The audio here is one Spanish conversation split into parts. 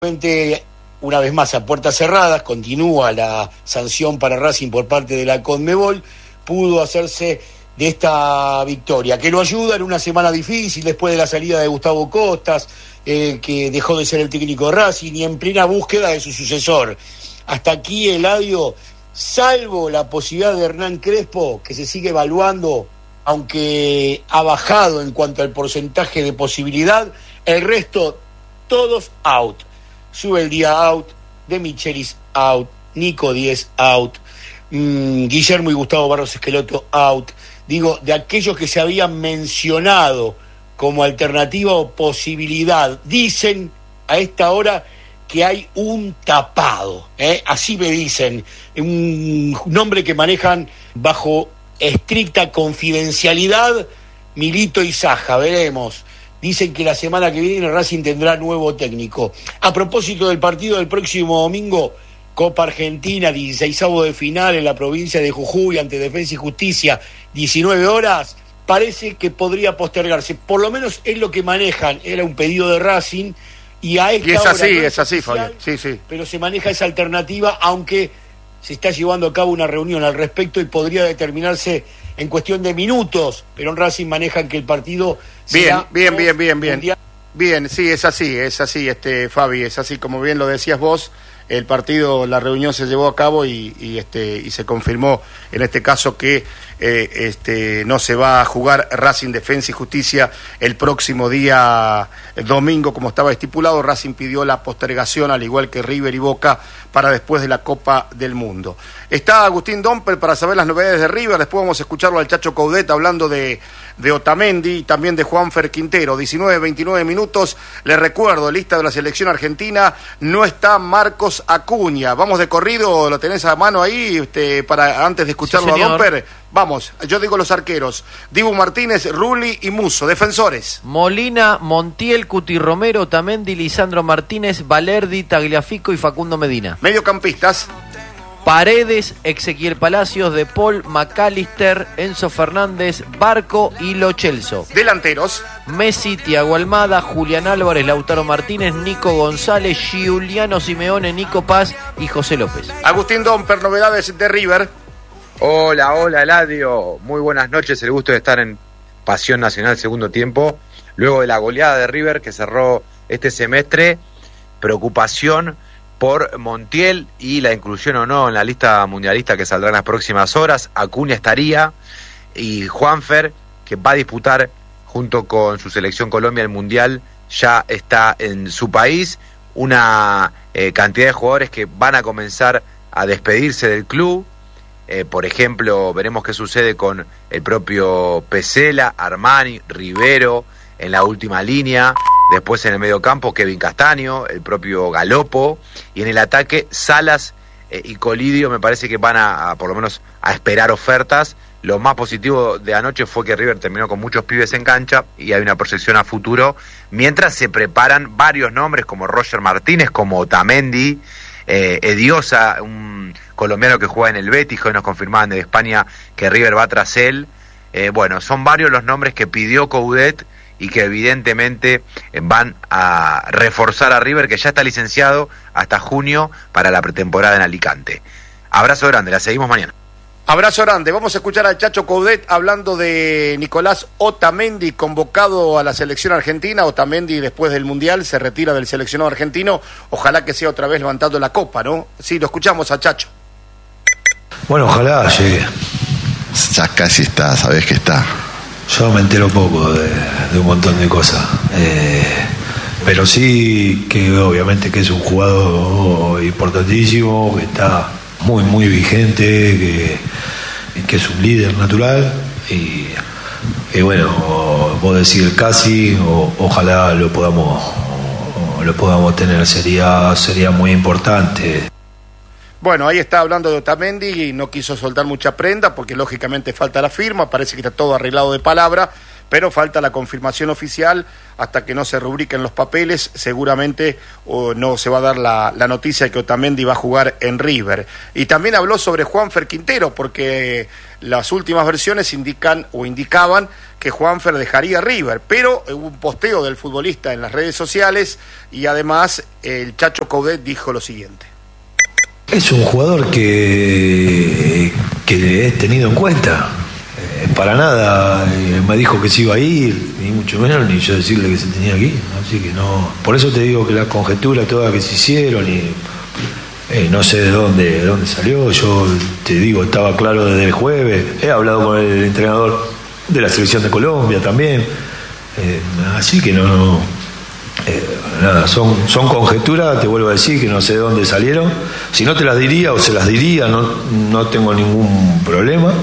Una vez más a puertas cerradas, continúa la sanción para Racing por parte de la Conmebol, pudo hacerse de esta victoria, que lo ayuda en una semana difícil después de la salida de Gustavo Costas, que dejó de ser el técnico de Racing y en plena búsqueda de su sucesor. Hasta aquí, Eladio, salvo la posibilidad de Hernán Crespo, que se sigue evaluando, aunque ha bajado en cuanto al porcentaje de posibilidad, el resto, todos out. Sube el día out, De Michelis out, Nico Díez out, Guillermo y Gustavo Barros Esqueloto out. Digo, de aquellos que se habían mencionado como alternativa o posibilidad, dicen a esta hora que hay un tapado, así me dicen, un nombre que manejan bajo estricta confidencialidad, Milito y Saja, veremos. Dicen que la semana que viene Racing tendrá nuevo técnico. A propósito del partido del próximo domingo, Copa Argentina, 16avo de final en la provincia de Jujuy ante Defensa y Justicia, 19 horas, parece que podría postergarse. Por lo menos es lo que manejan. Era un pedido de Racing y a esta hora es así, Fabián. Sí. Pero se maneja esa alternativa, aunque se está llevando a cabo una reunión al respecto y podría determinarse en cuestión de minutos, pero en Racing manejan que el partido Bien. Bien, sí, es así, Fabi, es así como bien lo decías vos. El partido, la reunión se llevó a cabo y se confirmó en este caso que no se va a jugar Racing Defensa y Justicia el próximo día domingo como estaba estipulado. Racing pidió la postergación, al igual que River y Boca, para después de la Copa del Mundo. Está Agustín Domper para saber las novedades de River. Después vamos a escucharlo al Chacho Coudet hablando de Otamendi y también de Juanfer Quintero. 19-29 minutos. Les recuerdo, lista de la selección argentina, no está Marcos Acuña. Vamos de corrido, lo tenés a mano ahí, para antes de escucharlo sí, a Domper. Vamos, yo digo los arqueros: Dibu Martínez, Rulli y Musso. Defensores: Molina, Montiel, Cuti Romero, Otamendi, Lisandro Martínez, Valerdi, Tagliafico y Facundo Medina. Mediocampistas: Paredes, Ezequiel Palacios, De Paul, McAllister, Enzo Fernández, Barco y Lo Celso. Delanteros: Messi, Thiago Almada, Julián Álvarez, Lautaro Martínez, Nico González, Giuliano Simeone, Nico Paz y José López. Agustín Domper, novedades de River. Hola, Eladio. Muy buenas noches. El gusto de estar en Pasión Nacional segundo tiempo. Luego de la goleada de River que cerró este semestre, preocupación por Montiel y la inclusión o no en la lista mundialista que saldrá en las próximas horas. Acuña estaría y Juanfer, que va a disputar junto con su selección Colombia el Mundial, ya está en su país. Una cantidad de jugadores que van a comenzar a despedirse del club. Por ejemplo, veremos qué sucede con el propio Pesela, Armani, Rivero en la última línea. Después en el mediocampo Kevin Castaño, el propio Galopo, y en el ataque Salas y Colidio. Me parece que van a por lo menos a esperar ofertas. Lo más positivo de anoche fue que River terminó con muchos pibes en cancha y hay una proyección a futuro, mientras se preparan varios nombres como Roger Martínez, como Otamendi, Ediosa, un colombiano que juega en el Betis. Hoy nos confirmaban de España que River va tras él. Bueno, son varios los nombres que pidió Coudet y que evidentemente van a reforzar a River, que ya está licenciado hasta junio para la pretemporada en Alicante. Abrazo grande, la seguimos mañana. Abrazo grande. Vamos a escuchar al Chacho Coudet hablando de Nicolás Otamendi, convocado a la selección argentina. Otamendi, después del Mundial, se retira del seleccionado argentino. Ojalá que sea otra vez levantando la copa, ¿no? Sí, lo escuchamos a Chacho. Bueno, ojalá llegue. Ya casi está, sabés que está. Yo me entero poco de un montón de cosas. Pero sí que obviamente que es un jugador importantísimo, que está muy, muy vigente, que es un líder natural. Y bueno, vos decís casi, ojalá lo podamos tener, sería muy importante. Bueno, ahí está hablando de Otamendi y no quiso soltar mucha prenda porque lógicamente falta la firma, parece que está todo arreglado de palabra, pero falta la confirmación oficial. Hasta que no se rubriquen los papeles, seguramente no se va a dar la noticia de que Otamendi va a jugar en River. Y también habló sobre Juanfer Quintero, porque las últimas versiones indicaban que Juanfer dejaría River, pero hubo un posteo del futbolista en las redes sociales y además el Chacho Coudet dijo lo siguiente. Es un jugador que he tenido en cuenta. Para nada me dijo que se iba a ir, ni mucho menos ni yo decirle que se tenía que ir. Así que no. Por eso te digo que las conjeturas todas que se hicieron y no sé de dónde salió. Yo te digo, estaba claro desde el jueves. He hablado con el entrenador de la selección de Colombia también. Así que nada, son conjeturas, te vuelvo a decir que no sé de dónde salieron. Si no te las diría o se las diría, no tengo ningún problema.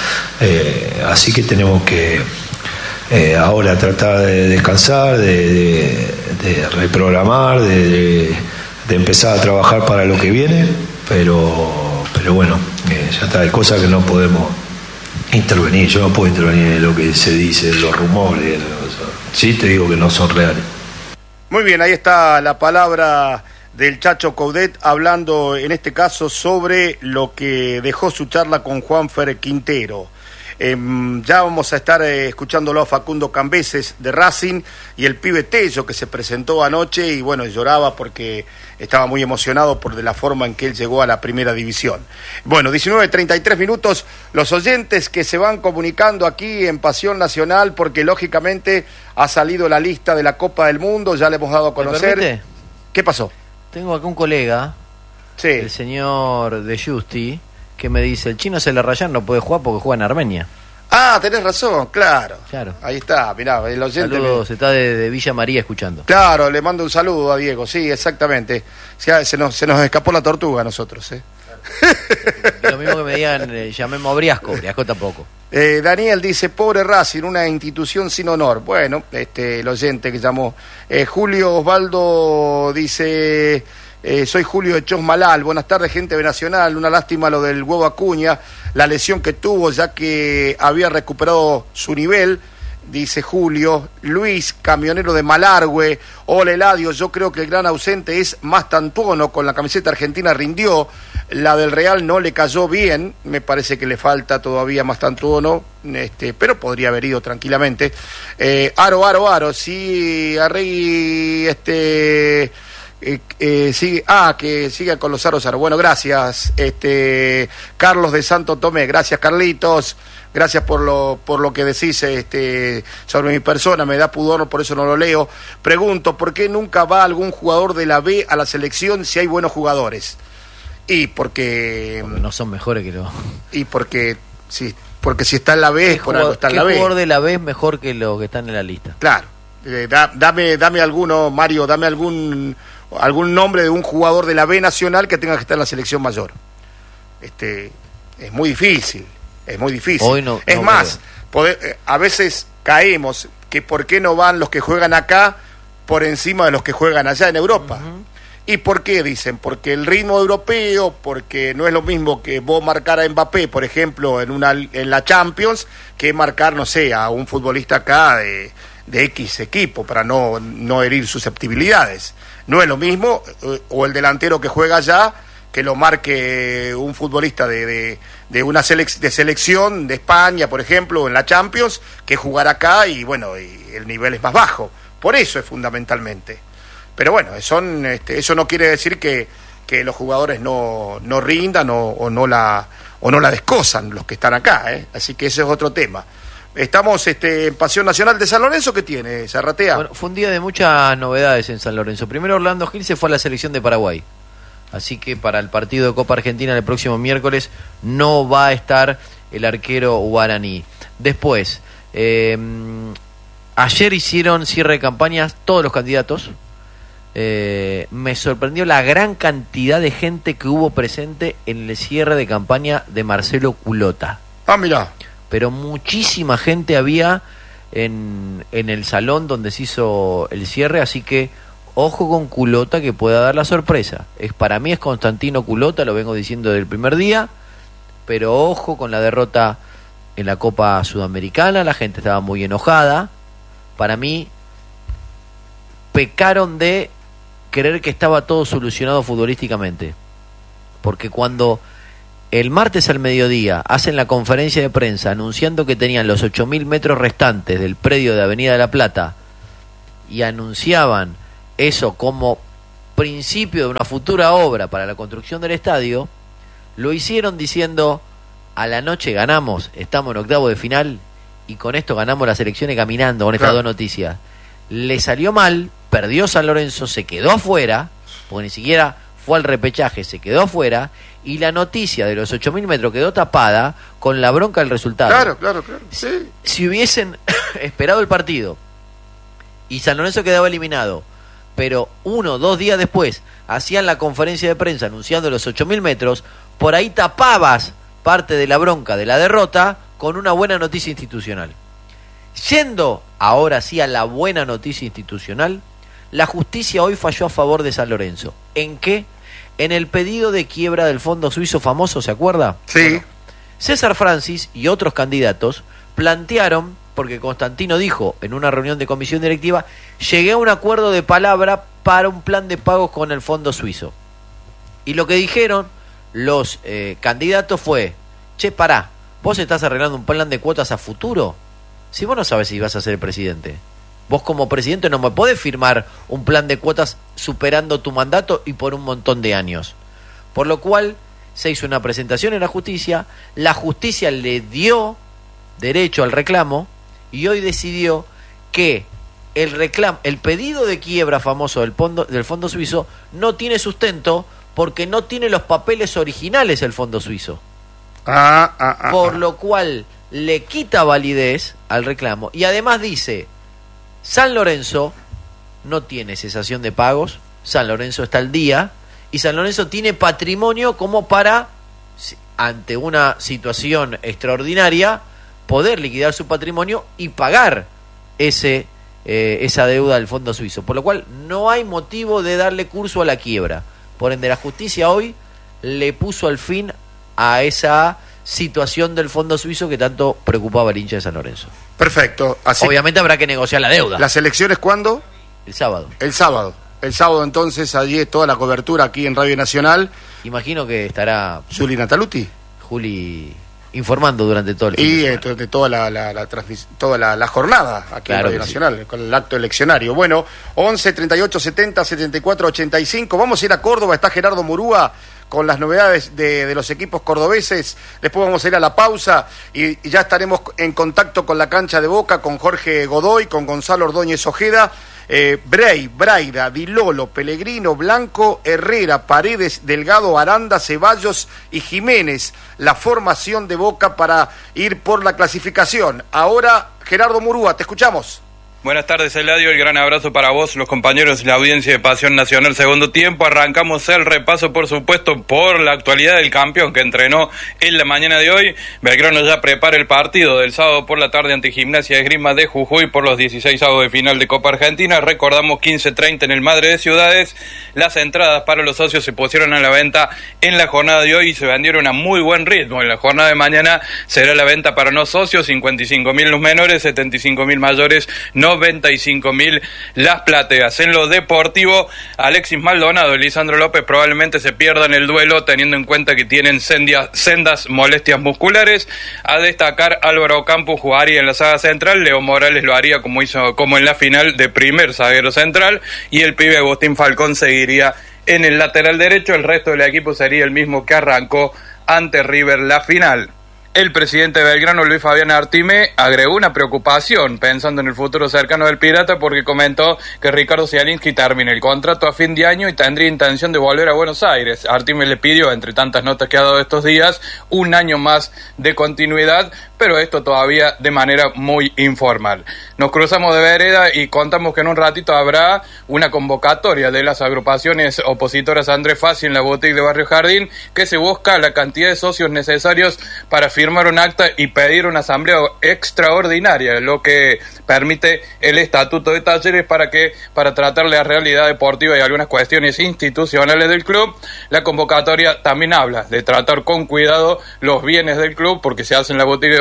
Así que tenemos que ahora tratar de descansar, de reprogramar, de empezar a trabajar para lo que viene, pero bueno, ya está, hay cosas que no podemos intervenir. Yo no puedo intervenir en lo que se dice, los rumores, sí te digo que no son reales. Muy bien, ahí está la palabra del Chacho Coudet hablando en este caso sobre lo que dejó su charla con Juanfer Quintero. Ya vamos a estar escuchándolo a Facundo Cambeses de Racing y el pibe Tello, que se presentó anoche y bueno, lloraba porque estaba muy emocionado por de la forma en que él llegó a la primera división. Bueno, 19:33, los oyentes que se van comunicando aquí en Pasión Nacional, porque lógicamente ha salido la lista de la Copa del Mundo, ya le hemos dado a conocer. ¿Me permite? ¿Qué pasó? Tengo acá un colega, sí, el señor de Justi, que me dice, el chino Celarrayán no puede jugar porque juega en Armenia. Ah, tenés razón, claro. Ahí está, mirá, el oyente. Saludos, está de Villa María escuchando. Claro, le mando un saludo a Diego, sí, exactamente. Se nos escapó la tortuga a nosotros, Lo mismo que me digan, llamemos a Briasco tampoco. Daniel dice, pobre Racing, una institución sin honor. Bueno, el oyente que llamó. Julio Osvaldo dice... soy Julio de Chosmalal, buenas tardes gente de Nacional, una lástima lo del Huevo Acuña, la lesión que tuvo ya que había recuperado su nivel, dice Julio. Luis, camionero de Malargüe, hola Eladio, yo creo que el gran ausente es Mastantuono, con la camiseta argentina rindió, la del Real no le cayó bien, me parece que le falta todavía Mastantuono, pero podría haber ido tranquilamente. Aro, sí, Arregui, sigue, que siga con los aros. Bueno, gracias, Carlos de Santo Tomé, gracias Carlitos, gracias por lo que decís sobre mi persona, me da pudor, por eso no lo leo. Pregunto, ¿por qué nunca va algún jugador de la B a la selección si hay buenos jugadores? Porque no son mejores que los... Y porque si está en la B es por algo está en la B. ¿Qué jugador de la B es mejor que los que están en la lista? Claro, dame alguno, Mario, dame algún nombre de un jugador de la B nacional que tenga que estar en la selección mayor. Es muy difícil. Hoy no, es más, a veces caemos que por qué no van los que juegan acá por encima de los que juegan allá en Europa. Uh-huh. ¿Y por qué? Dicen, porque el ritmo europeo, porque no es lo mismo que vos marcar a Mbappé, por ejemplo, en la Champions, que marcar, no sé, a un futbolista acá de X equipo, para no herir susceptibilidades. No es lo mismo, o el delantero que juega allá, que lo marque un futbolista de una selección de España, por ejemplo, en la Champions, que jugar acá y bueno, y el nivel es más bajo. Por eso es fundamentalmente. Pero bueno, eso no quiere decir que los jugadores no rindan o no la descosan los que están acá, Así que ese es otro tema. Estamos en Pasión Nacional de San Lorenzo. ¿Qué tiene, Zarratea? Bueno, fue un día de muchas novedades en San Lorenzo. Primero, Orlando Gil se fue a la selección de Paraguay. Así que para el partido de Copa Argentina el próximo miércoles no va a estar el arquero guaraní. Después, ayer hicieron cierre de campañas todos los candidatos. Me sorprendió la gran cantidad de gente que hubo presente en el cierre de campaña de Marcelo Culota. Ah, mirá. Pero muchísima gente había en el salón donde se hizo el cierre, así que ojo con Culota, que pueda dar la sorpresa. Para mí es Constantino Culota, lo vengo diciendo desde el primer día, pero ojo con la derrota en la Copa Sudamericana, la gente estaba muy enojada. Para mí, pecaron de creer que estaba todo solucionado futbolísticamente. Porque cuando el martes al mediodía hacen la conferencia de prensa anunciando que tenían los 8.000 metros restantes del predio de Avenida de la Plata y anunciaban eso como principio de una futura obra para la construcción del estadio, lo hicieron diciendo: a la noche ganamos, estamos en octavo de final y con esto ganamos las elecciones caminando, con estas dos noticias. Le salió mal, perdió San Lorenzo, se quedó afuera, porque ni siquiera fue al repechaje, se quedó afuera, y la noticia de los 8.000 metros quedó tapada con la bronca del resultado. Claro. Sí. Si hubiesen esperado el partido y San Lorenzo quedaba eliminado, pero 1 o 2 días después hacían la conferencia de prensa anunciando los 8.000 metros, por ahí tapabas parte de la bronca de la derrota con una buena noticia institucional. Yendo ahora sí a la buena noticia institucional, la justicia hoy falló a favor de San Lorenzo. ¿En qué? En el pedido de quiebra del fondo suizo famoso, ¿se acuerda? Sí. Bueno, César Francis y otros candidatos plantearon, porque Constantino dijo en una reunión de comisión directiva, llegué a un acuerdo de palabra para un plan de pagos con el fondo suizo. Y lo que dijeron los candidatos fue: che, pará, ¿vos estás arreglando un plan de cuotas a futuro? Si vos no sabés si vas a ser el presidente. Vos como presidente no me podés firmar un plan de cuotas superando tu mandato y por un montón de años. Por lo cual se hizo una presentación en la justicia le dio derecho al reclamo y hoy decidió que el pedido de quiebra famoso del fondo suizo no tiene sustento porque no tiene los papeles originales el fondo suizo. Por lo cual le quita validez al reclamo y además dice: San Lorenzo no tiene cesación de pagos, San Lorenzo está al día y San Lorenzo tiene patrimonio como para, ante una situación extraordinaria, poder liquidar su patrimonio y pagar esa deuda del fondo suizo, por lo cual no hay motivo de darle curso a la quiebra. Por ende, la justicia hoy le puso al fin a esa situación del fondo suizo que tanto preocupaba al hincha de San Lorenzo. Perfecto. Así, obviamente habrá que negociar la deuda. ¿Las elecciones cuándo? El sábado. El sábado entonces, allí toda la cobertura aquí en Radio Nacional. Imagino que estará Juli Nataluti. Juli informando durante todo el fin de semana. De toda la jornada aquí en Radio Nacional, con el acto eleccionario. Bueno, 11 38 70 74 85. Vamos a ir a Córdoba, está Gerardo Murúa con las novedades de los equipos cordobeses. Después vamos a ir a la pausa y ya estaremos en contacto con la cancha de Boca, con Jorge Godoy, con Gonzalo Ordóñez Ojeda, Braida, Dilolo, Pellegrino, Blanco, Herrera, Paredes, Delgado, Aranda, Ceballos y Jiménez. La formación de Boca para ir por la clasificación. Ahora, Gerardo Murúa, te escuchamos. Buenas tardes, Eladio, el gran abrazo para vos, los compañeros y la audiencia de Pasión Nacional. Segundo tiempo, arrancamos el repaso, por supuesto, por la actualidad del campeón que entrenó en la mañana de hoy. Belgrano ya prepara el partido del sábado por la tarde ante Gimnasia de Esgrima de Jujuy por los 16avos de final de Copa Argentina. Recordamos 15:30 en el Madre de Ciudades. Las entradas para los socios se pusieron a la venta en la jornada de hoy y se vendieron a muy buen ritmo. En la jornada de mañana será la venta para no socios, 55.000 los menores, 75.000 mayores, 95.000 las plateas. En lo deportivo, Alexis Maldonado y Lisandro López probablemente se pierdan el duelo, teniendo en cuenta que tienen sendas molestias musculares. A destacar, Álvaro Campos jugaría en la saga central, Leo Morales lo haría como en la final de primer zaguero central, y el pibe Agustín Falcón seguiría en el lateral derecho. El resto del equipo sería el mismo que arrancó ante River la final. El presidente de Belgrano, Luis Fabián Artime, agregó una preocupación pensando en el futuro cercano del Pirata, porque comentó que Ricardo Zielinski termina el contrato a fin de año y tendría intención de volver a Buenos Aires. Artime le pidió, entre tantas notas que ha dado estos días, un año más de continuidad, pero esto todavía de manera muy informal. Nos cruzamos de vereda y contamos que en un ratito habrá una convocatoria de las agrupaciones opositoras a Andrés Fassi en la boutique de Barrio Jardín, que se busca la cantidad de socios necesarios para firmar un acta y pedir una asamblea extraordinaria, lo que permite el estatuto de Talleres para tratar la realidad deportiva y algunas cuestiones institucionales del club. La convocatoria también habla de tratar con cuidado los bienes del club, porque se hace en la boutique de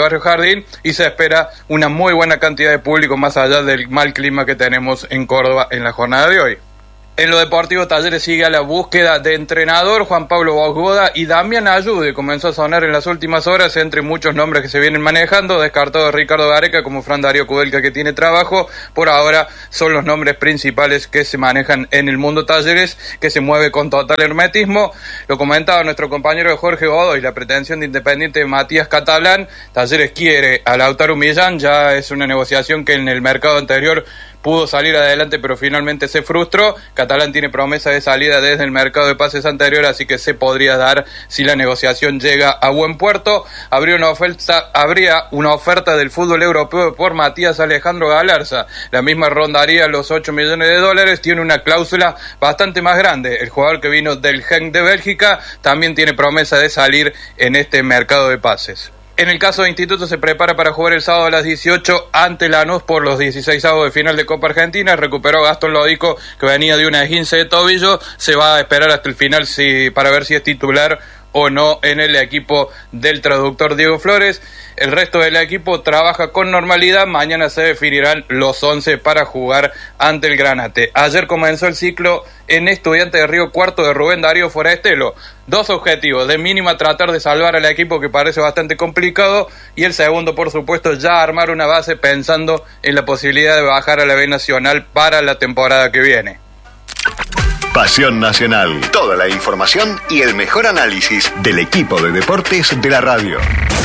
Barrio Jardín, y se espera una muy buena cantidad de público más allá del mal clima que tenemos en Córdoba en la jornada de hoy. En lo deportivo, Talleres sigue a la búsqueda de entrenador. Juan Pablo Bosgoda y Damián Ayude comenzó a sonar en las últimas horas entre muchos nombres que se vienen manejando. Descartado Ricardo Gareca como Fran Darío Kudelka, que tiene trabajo. Por ahora son los nombres principales que se manejan en el mundo Talleres, que se mueve con total hermetismo. Lo comentaba nuestro compañero Jorge Godoy, la pretensión de Independiente de Matías Catalán. Talleres quiere a Lautaro Millán, ya es una negociación que en el mercado anterior pudo salir adelante, pero finalmente se frustró. Catalán tiene promesa de salida desde el mercado de pases anterior, así que se podría dar si la negociación llega a buen puerto. Habría una oferta del fútbol europeo por Matías Alejandro Galarza. La misma rondaría los $8 millones. Tiene una cláusula bastante más grande. El jugador que vino del Genk de Bélgica también tiene promesa de salir en este mercado de pases. En el caso de Instituto, se prepara para jugar el sábado a las 18 ante Lanús por los 16avos de final de Copa Argentina. Recuperó Gastón Lodico, que venía de una esguince de tobillo. Se va a esperar hasta el final para ver si es titular o no en el equipo del traductor Diego Flores. El resto del equipo trabaja con normalidad. Mañana se definirán los 11 para jugar ante el Granate. Ayer comenzó el ciclo en Estudiantes de Río Cuarto de Rubén Darío Forestelo. 2 objetivos: de mínima tratar de salvar al equipo, que parece bastante complicado, y el segundo, por supuesto, ya armar una base pensando en la posibilidad de bajar a la B Nacional para la temporada que viene. Pasión Nacional. Toda la información y el mejor análisis del equipo de deportes de la radio.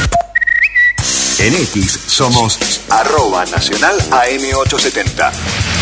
En X somos @Nacional AM870.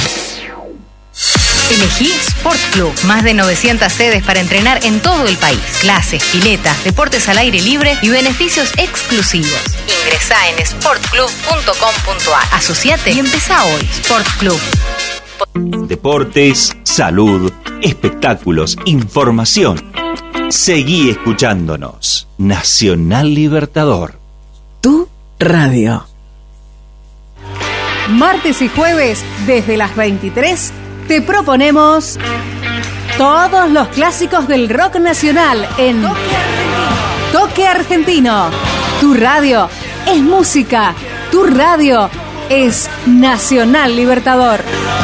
Elegí Sport Club. Más de 900 sedes para entrenar en todo el país. Clases, piletas, deportes al aire libre y beneficios exclusivos. Ingresá en sportclub.com.ar. Asociate y empezá hoy. Sport Club. Deportes, salud, espectáculos, información. Seguí escuchándonos. Nacional Libertador. Tu radio. Martes y jueves, desde las 23, te proponemos todos los clásicos del rock nacional en Toque Argentino. Tu radio es música. Tu radio es Nacional Libertador.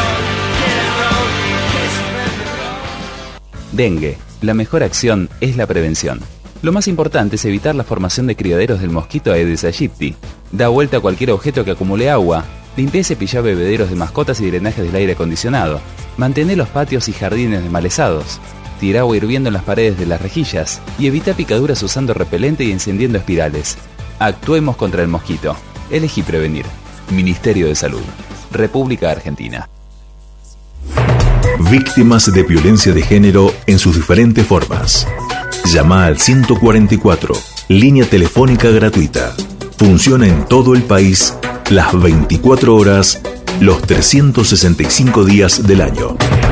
Dengue. La mejor acción es la prevención. Lo más importante es evitar la formación de criaderos del mosquito Aedes aegypti. Da vuelta a cualquier objeto que acumule agua. Limpia y cepilla bebederos de mascotas y drenajes del aire acondicionado. Mantén los patios y jardines desmalezados. Tira agua hirviendo en las paredes de las rejillas. Y evita picaduras usando repelente y encendiendo espirales. Actuemos contra el mosquito. Elegí prevenir. Ministerio de Salud. República Argentina. Víctimas de violencia de género en sus diferentes formas. Llama al 144, línea telefónica gratuita. Funciona en todo el país, las 24 horas, los 365 días del año.